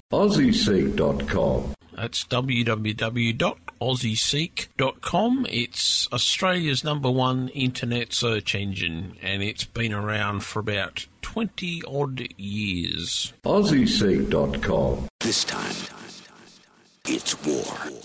AussieSeek.com. That's www.aussieseek.com. It's Australia's #1 internet search engine, and it's been around for about 20-odd years. AussieSeek.com. This time, it's war.